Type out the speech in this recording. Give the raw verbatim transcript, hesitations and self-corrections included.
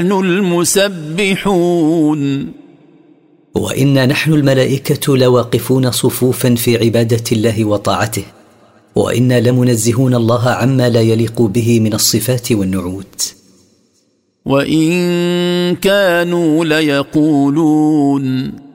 المسبحون. وإنا نحن الملائكة لواقفون صفوفا في عبادة الله وطاعته، وإنا لمنزهون الله عما لا يليق به من الصفات والنعوت. وإن كانوا ليقولون